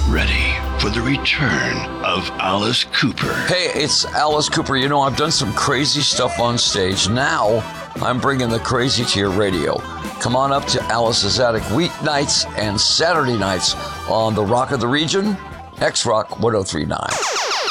ready for the return of Alice Cooper. Hey, it's Alice Cooper. You know, I've done some crazy stuff on stage. Now I'm bringing the crazy to your radio. Come on up to Alice's Attic weeknights and Saturday nights on the Rock of the Region, X-Rock 1039.